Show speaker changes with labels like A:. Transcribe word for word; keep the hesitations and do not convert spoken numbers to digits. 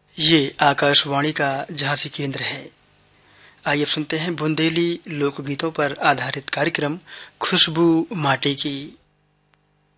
A: ये आकाशवाणी का झांसी केंद्र है। आइए अब सुनते हैं बुंदेली लोकगीतों पर आधारित कार्यक्रम खुशबू माटी की।